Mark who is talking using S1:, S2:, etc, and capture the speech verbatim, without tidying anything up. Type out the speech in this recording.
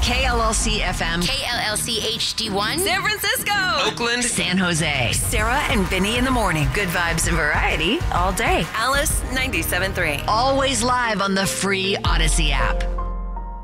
S1: K L L C F M.
S2: K L L C H D one.
S1: San Francisco.
S3: Oakland.
S1: San Jose.
S4: Sarah and Vinny in the morning.
S1: Good vibes and variety all day.
S4: Alice ninety-seven point three.
S1: Always live on the free Odyssey app.